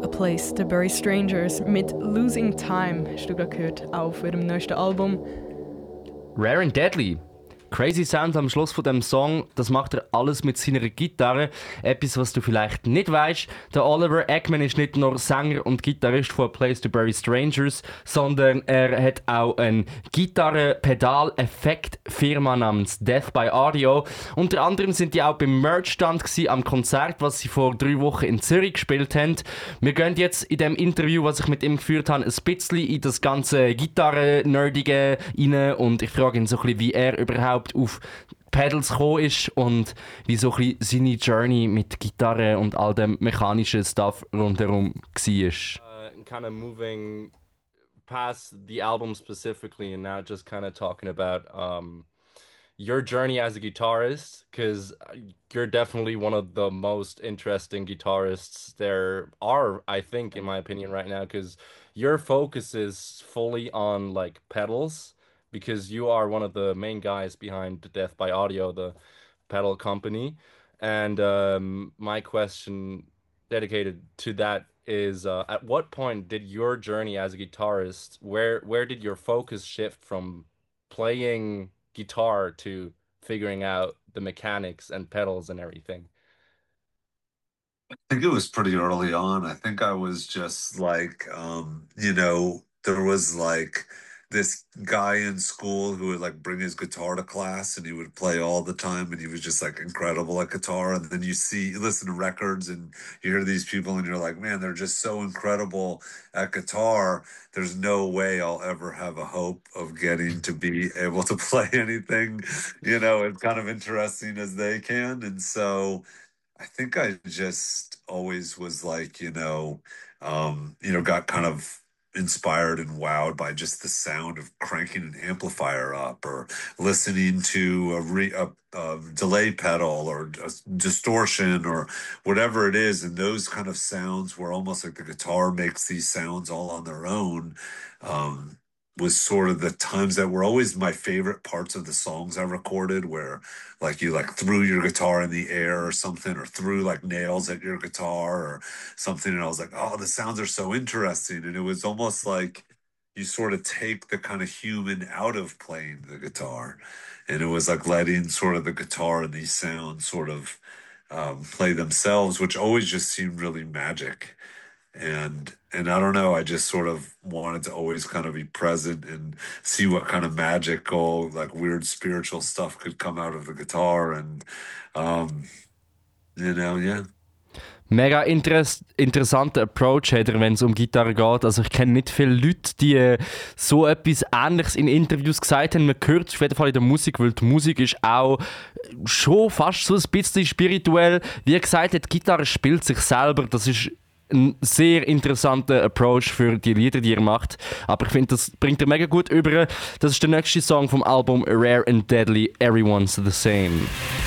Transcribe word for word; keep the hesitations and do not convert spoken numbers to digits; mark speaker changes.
Speaker 1: A Place to Bury Strangers mit Losing Time, hast du gerade gehört, auf ihrem neuesten Album.
Speaker 2: Rare and Deadly. Crazy Sound am Schluss von dem Song, das macht er alles mit seiner Gitarre. Etwas, was du vielleicht nicht weißt. Der Oliver Eggman ist nicht nur Sänger und Gitarrist von A Place to Bury Strangers, sondern er hat auch eine Gitarre-Pedal-Effekt-Firma namens Death by Audio. Unter anderem sind die auch beim Merch-Stand gewesen, am Konzert, was sie vor drei Wochen in Zürich gespielt haben. Wir gehen jetzt in dem Interview, was ich mit ihm geführt habe, ein bisschen in das ganze Gitarre-Nerdige rein und ich frage ihn so ein bisschen, wie er überhaupt auf Pedals gekommen ist und wie so ein bisschen seine Journey mit Gitarre und all dem mechanischen Stuff rundherum war. Uh, kind of moving past the album specifically and now just kind of talking about um, your journey as a guitarist, because you're definitely one of the most interesting guitarists there are, I think, in my opinion right now, because your focus is fully on like pedals, because you are one of the main guys behind Death by Audio, the pedal company. And um, my question dedicated to that is, uh, at what point did your journey as a guitarist, where where did your focus shift from playing guitar to figuring out the mechanics and pedals and everything?
Speaker 3: I think it was pretty early on. I think I was just like, um, you know, there was like this guy in school who would like bring his guitar to class and he would play all the time and he was just like incredible at guitar. And then you see, you listen to records and you hear these people and you're like, man, they're just so incredible at guitar. There's no way I'll ever have a hope of getting to be able to play anything, you know, as kind of interesting as they can. And so I think I just always was like, you know, um, you know, got kind of inspired and wowed by just the sound of cranking an amplifier up or listening to a, re, a, a delay pedal or a distortion or whatever it is. And those kind of sounds where almost like the guitar makes these sounds all on their own. Um, was sort of the times that were always my favorite parts of the songs I recorded, where like you like threw your guitar in the air or something, or threw like nails at your guitar or something. And I was like, oh, the sounds are so interesting. And it was almost like you sort of take the kind of human out of playing the guitar. And it was like letting sort of the guitar and these sounds sort of um, play themselves, which always just seemed really magic. And and I don't know, I just sort of wanted to always kind of be present and see what kind of magical, like weird spiritual stuff could come out of the guitar. And, um, you know, yeah.
Speaker 2: Mega interess- interessanter Approach hat er, wenn es um Gitarre geht. Also ich kenne nicht viele Leute, die so etwas Ähnliches in Interviews gesagt haben. Man hört es auf jeden Fall in der Musik, weil die Musik ist auch schon fast so ein bisschen spirituell. Wie gesagt, die Gitarre spielt sich selber. Das ist ein sehr interessanter Approach für die Lieder, die er macht. Aber ich finde, das bringt er mega gut über. Das ist der nächste Song vom Album Rare and Deadly, Everyone's the Same.